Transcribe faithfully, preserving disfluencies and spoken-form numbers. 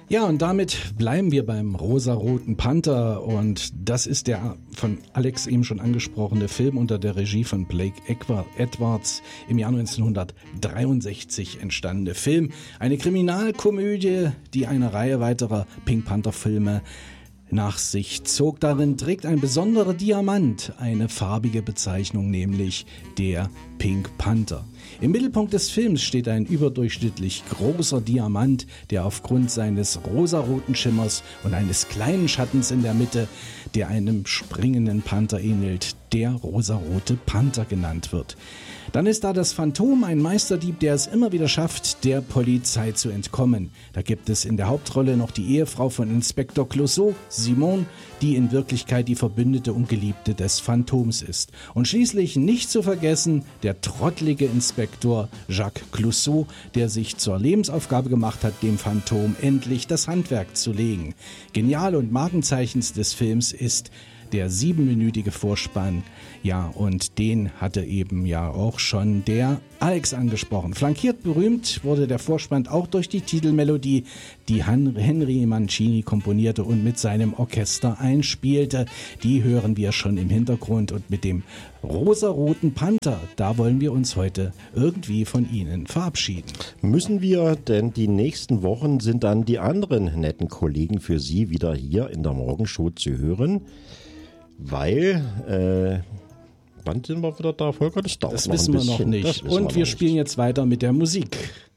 Ja, und damit bleiben wir beim rosaroten Panther und das ist der von Alex eben schon angesprochene Film unter der Regie von Blake Edwards im Jahr neunzehnhundertdreiundsechzig entstandene Film. Eine Kriminalkomödie, die eine Reihe weiterer Pink Panther Filme nach sich zog. Darin trägt ein besonderer Diamant eine farbige Bezeichnung, nämlich der Pink Panther. Im Mittelpunkt des Films steht ein überdurchschnittlich großer Diamant, der aufgrund seines rosaroten Schimmers und eines kleinen Schattens in der Mitte, der einem springenden Panther ähnelt, der rosarote Panther genannt wird. Dann ist da das Phantom, ein Meisterdieb, der es immer wieder schafft, der Polizei zu entkommen. Da gibt es in der Hauptrolle noch die Ehefrau von Inspektor Clouseau, Simone, die in Wirklichkeit die Verbündete und Geliebte des Phantoms ist. Und schließlich nicht zu vergessen, der trottlige Inspektor Jacques Clouseau, der sich zur Lebensaufgabe gemacht hat, dem Phantom endlich das Handwerk zu legen. Genial und Markenzeichen des Films ist der siebenminütige Vorspann, ja, und den hatte eben ja auch schon der Alex angesprochen. Flankiert berühmt wurde der Vorspann auch durch die Titelmelodie, die Henry Mancini komponierte und mit seinem Orchester einspielte. Die hören wir schon im Hintergrund und mit dem rosaroten Panther, da wollen wir uns heute irgendwie von Ihnen verabschieden. Müssen wir, denn die nächsten Wochen sind dann die anderen netten Kollegen für Sie wieder hier in der Morgenshow zu hören. Weil, äh, wann sind wir wieder da, Volker? Das dauert das noch wissen ein bisschen. wir noch nicht. Das wissen Und wir, wir spielen nicht. jetzt weiter mit der Musik.